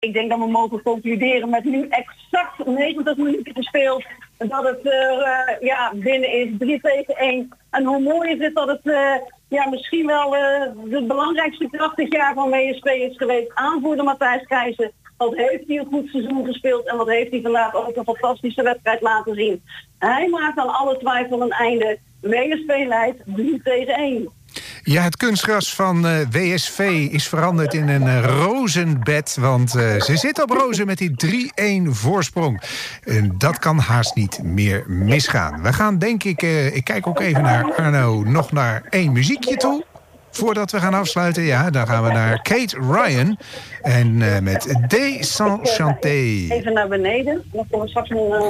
Ik denk dat we mogen concluderen met nu exact 90 minuten gespeeld. Dat het binnen is 3-1. En hoe mooi is het dat het misschien wel de belangrijkste kracht dit jaar van WSV is geweest. Aanvoerder Matthijs Keizer. Wat heeft hij een goed seizoen gespeeld en wat heeft hij vandaag ook een fantastische wedstrijd laten zien. Hij maakt aan alle twijfel een einde. WSV leidt 3-1. Ja, het kunstgras van WSV is veranderd in een rozenbed. Want ze zit op rozen met die 3-1 voorsprong. En dat kan haast niet meer misgaan. We gaan denk ik kijk ook even naar Arno, nog naar 1 muziekje toe. Voordat we gaan afsluiten, ja, dan gaan we naar Kate Ryan. En met Désenchanté. Even naar beneden. Dan komen we straks